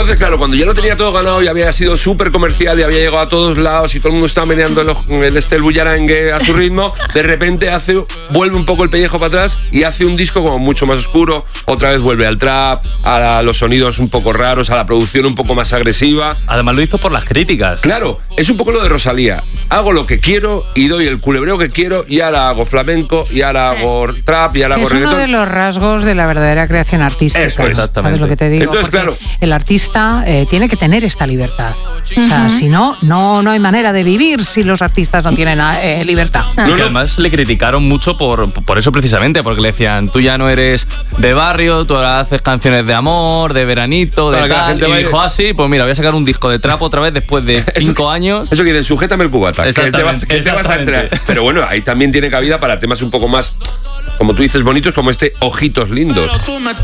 entonces, claro, cuando ya lo tenía todo ganado y había sido súper comercial y había llegado a todos lados y todo el mundo estaba meneando el bullarangue a su ritmo, de repente vuelve un poco el pellejo para atrás y hace un disco como mucho más oscuro. Otra vez vuelve al trap, a los sonidos un poco raros, a la producción un poco más agresiva. Además lo hizo por las críticas. Claro, es un poco lo de Rosalía. Hago lo que quiero y doy el culebreo que quiero y ahora hago flamenco y ahora hago trap y ahora hago reggaetón. Es uno de los rasgos de la verdadera creación artística. Eso es. ¿Sabes lo que te digo? Entonces, porque claro, el artista tiene que tener esta libertad. O sea, si no hay manera de vivir si los artistas no tienen libertad. Y que además le criticaron mucho por eso precisamente, porque le decían, tú ya no eres de barrio, tú ahora haces canciones de amor, de veranito, de tal. Y dijo, sí, pues mira, voy a sacar un disco de trap otra vez después de 5 años. Eso que dicen, sujétame el cubata, que te vas a entrar. Pero bueno, ahí también tiene cabida para temas un poco más, como tú dices, bonitos, como Ojitos Lindos.